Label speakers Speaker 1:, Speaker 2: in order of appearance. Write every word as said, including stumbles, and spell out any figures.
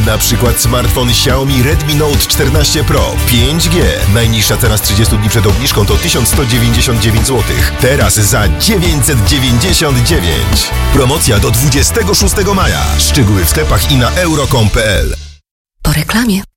Speaker 1: Na przykład smartfon Xiaomi Redmi Note czternaście Pro pięć G. Najniższa cena z trzydziestu dni przed obniżką to tysiąc sto dziewięćdziesiąt dziewięć złotych. Teraz za dziewięćset dziewięćdziesiąt dziewięć. Promocja do dwudziestego szóstego maja. Szczegóły w sklepach i na euro kropka com kropka p l.
Speaker 2: Po reklamie.